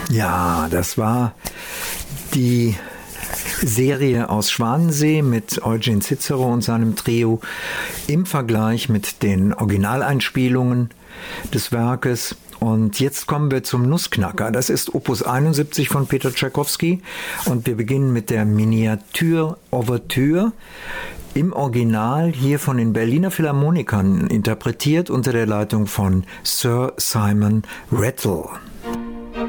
Ja, das war die Serie aus Schwanensee mit Eugen Cicero und seinem Trio im Vergleich mit den Originaleinspielungen des Werkes. Und jetzt kommen wir zum Nussknacker. Das ist Opus 71 von Peter Tschaikowski und wir beginnen mit der Miniatur-Ouvertüre. Im Original hier von den Berliner Philharmonikern interpretiert unter der Leitung von Sir Simon Rattle.